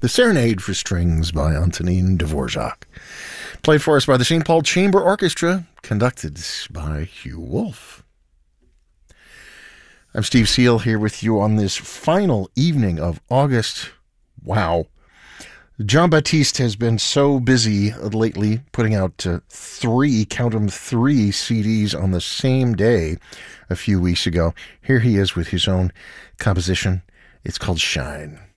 The Serenade for Strings by Antonin Dvorak. Played for us by the St. Paul Chamber Orchestra, conducted by Hugh Wolf. I'm Steve Seal here with you on this final evening of August. Wow. Jean-Baptiste has been so busy lately putting out three CDs on the same day a few weeks ago. Here he is with his own composition. It's called Shine.